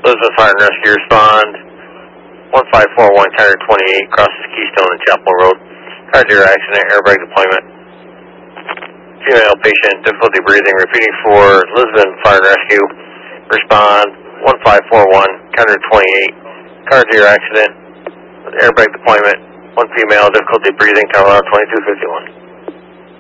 Elizabeth Fire and Rescue, respond 1541, County 28, crosses Keystone and Chapel Road. Car 0 accident, airbag deployment. Female patient, difficulty breathing, repeating for Elizabeth Fire and Rescue, respond 1541, County 28, car 0 accident, airbag deployment, 1 female, difficulty breathing, Colorado 2251.